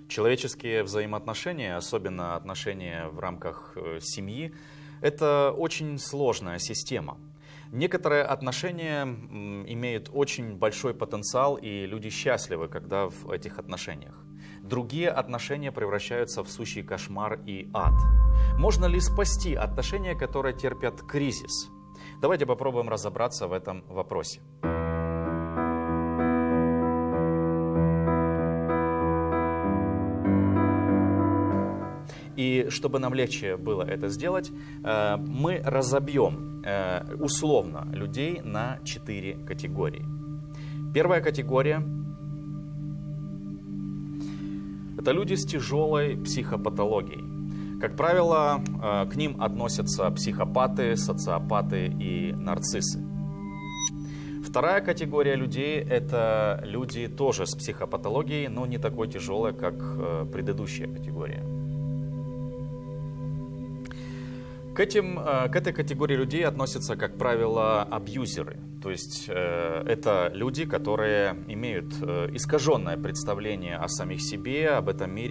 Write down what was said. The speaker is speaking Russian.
Человеческие взаимоотношения, особенно отношения в рамках семьи, это очень сложная система. Некоторые отношения имеют очень большой потенциал, и люди счастливы, когда в этих отношениях. Другие отношения превращаются в сущий кошмар и ад. Можно ли спасти отношения, которые терпят кризис? Давайте попробуем разобраться в этом вопросе. И чтобы нам легче было это сделать, мы разобьем условно людей на 4 категории. Первая категория – это люди с тяжелой психопатологией. Как правило, к ним относятся психопаты, социопаты и нарциссы. Вторая категория людей – это люди тоже с психопатологией, но не такой тяжелой, как предыдущая категория. К этой категории людей относятся, как правило, абьюзеры. То есть это люди, которые имеют искаженное представление о самих себе, об этом мире.